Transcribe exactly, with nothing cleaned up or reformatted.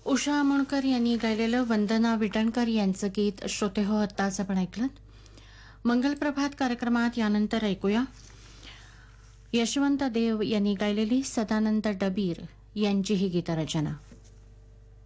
उषा अमोणकर यांनी गायलेलं वंदना विटणकर यांचं गीत श्रोते हो आत्ताच आपण ऐकलं. मंगलप्रभात कार्यक्रमात यानंतर ऐकूया यशवंत देव यांनी गायलेली सदानंद डबीर यांची ही गीतरचना.